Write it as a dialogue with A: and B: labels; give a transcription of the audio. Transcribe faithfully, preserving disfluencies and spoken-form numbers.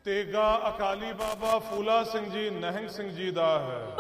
A: ਤੇਗਾ ਅਕਾਲੀ ਬਾਬਾ ਫੂਲਾ ਸਿੰਘ ਜੀ ਨਿਹੰਗ ਸਿੰਘ ਜੀ ਦਾ ਹੈ।